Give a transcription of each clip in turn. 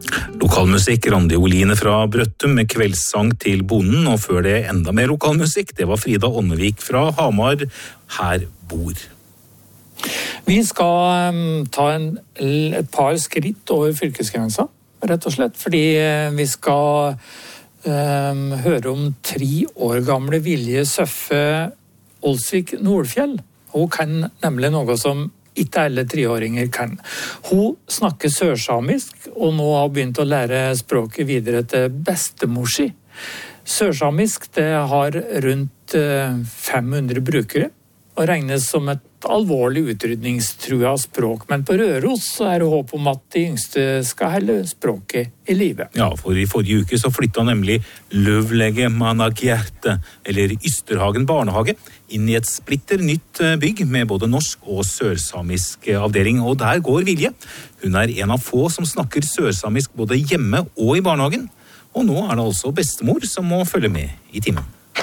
Lokalmusikk, Randi Oline fra Brøttum med kveldssang til bonden, og før det enda mer lokalmusikk, det var Frida Ånnevik fra Hamar, Her bor. Vi skal ta et par skritt over fylkesgrensa, rett og slett, fordi vi skal høre om 3 år gamle Vilje Søffe Olsvik Nordfjell. Hun kan nemlig noe som ikke alle 3-åringer kan. Hun snakker sørsamisk, og nå har begynt å lære språket videre til bestemorsi. Sørsamisk det har rundt 500 brukere, og regnes som et alvorlig utrydningstrua språk. Men på Røros så det håp om at de yngste skal helle språket i livet. Ja, for i forrige uke så flyttet nemlig Løvlege Managjerte, eller Ysterhagen barnehage, inn i et splitter nytt bygg med både norsk og sørsamisk avdeling. Og der går Vilje. Hun en av få som snakker sørsamisk både hjemme og i barnehagen. Og nå det altså bestemor som må følge med i timen.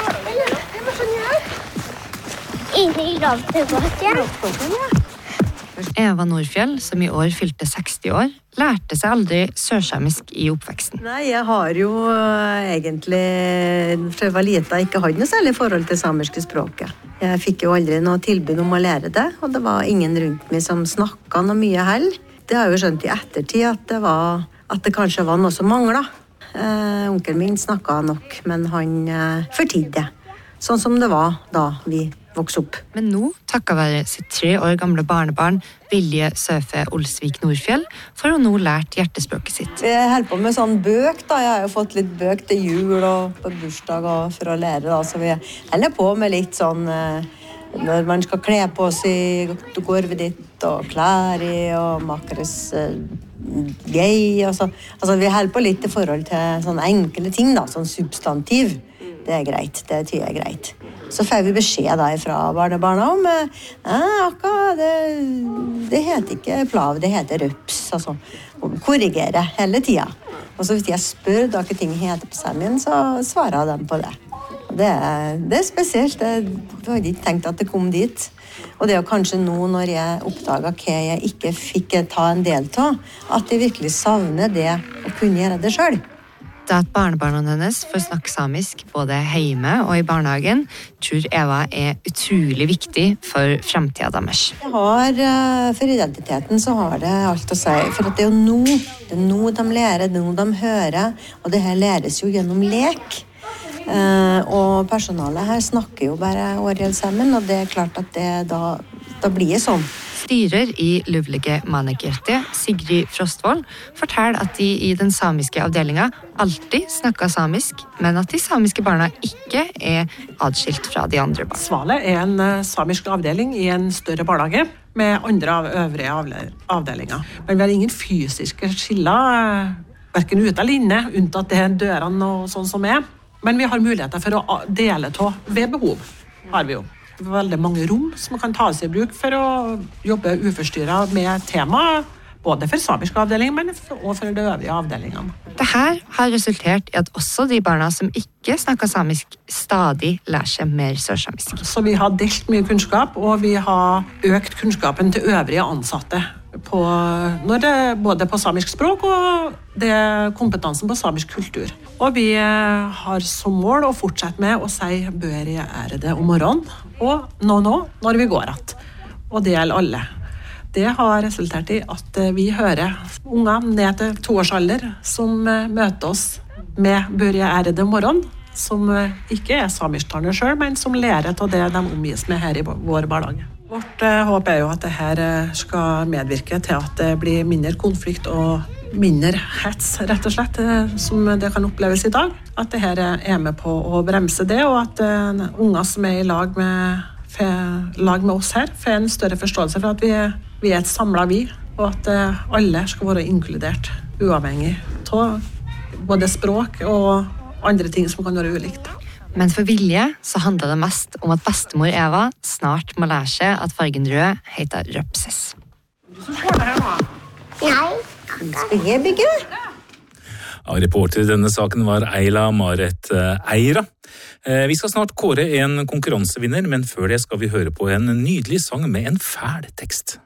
Eva Nordfjell, som i år fylte 60 år, lærte seg aldri sørsamisk i oppveksten. Nei, jeg har jo egentlig fra jeg var liten ikke hatt noe særlig forhold til samiske språket. Jeg fikk jo aldri noe tilbud om å lære det, og det var ingen rundt meg som snakket noe mye heller. Det har jeg jo skjønt i ettertid at det kanskje var noe som manglet. Onkel min snakket nok, men han fortidde det. Sånn som det var da vi vokste opp. Men nå, takket være sitt 3 år gamle barnebarn, Vilje Søffe Olsvik Nordfjell, får hun nå lært hjertespråket sitt. Jeg holder på med sånn bøk da. Jeg har jo fått litt bøk til jul og på bursdag og for å lære da. Så vi holder på med litt sånn når man skal kle på seg gulvet ditt og klær i og makres gøy og så. Altså vi holder på litt i forhold til sånne enkle ting da, sånn substantiv. Det greit, det tyder jeg greit. Så får vi beskjed da fra barnebarna om det heter ikke plav, det heter røps, altså korrigere hele tida. Og så hvis jeg spør da hva ting heter på samen, så svarer de på det. Det spesielt, jeg hadde ikke tenkt at det kom dit. Og det kanskje nå når jeg oppdaget hva jeg ikke fikk ta en del av, at jeg virkelig savner det å kunne gjøre det selv. Da at barnebarna hennes får snakke samisk både hjemme og i barnehagen, tror Eva utrolig viktig for fremtiden deres. For identiteten så har det alt å si, for at det er nå de lærer, det er nå de hører, og det her læres jo gjennom lek. Og personalet her snakker jo bare årlig sammen, og det klart at da blir det sånn. Styrer i Løvlege Managjerte, Sigrid Frostvold, forteller at de i den samiske avdelingen alltid snakker samisk, men at de samiske barna ikke adskilt fra de andre barna. Svale en samisk avdeling i en større barnehage med andre øvrige avdelinger. Men vi har ingen fysiske skiller, hverken ute eller inne, unntatt det dørene og sånn som Men vi har muligheter for å dele av ved behov, har vi jo. Veldig mange rom som kan tas i bruk for å jobbe uforstyrret med tema, både for samisk avdeling, men også for de øvrige avdelingene. Dette har resultert i at også de barna som ikke snakker samisk, stadig lærer seg mer sørsamisk. Så vi har delt mye kunnskap, og vi har økt kunnskapen til øvrige ansatte både på samisk språk og kompetansen på samisk kultur. Og vi har som mål å fortsette med å si bør jeg ære det om morgenen, og nå når vi går att. Og det gjelder alle. Det har resultert i at vi hører unger ned til 2-årsalder som møter oss med bør jeg ære det om morgenen, som ikke samisktalende selv, men som lærer av det de omgis med her i vår barnehage. Vårt håp jo at dette skal medvirke til at det blir mindre konflikt og mindre hets, rett og slett, som det kan oppleves i dag. At dette med på å bremse det, og at unger som i lag med oss her får en større forståelse for at vi et samlet vi, og at alle skal være inkludert, uavhengig av både språk og andre ting som kan være ulikt. Men for Vilje så handler det mest om at bestemor Eva snart må lære seg at fargen rød heter røpses. Nei, skal jeg bygge? Ja, reporter i denne saken var Eila Maret Eira. Vi skal snart kåre en konkurransevinner, men før det skal vi høre på en nydelig sang med en fæl tekst.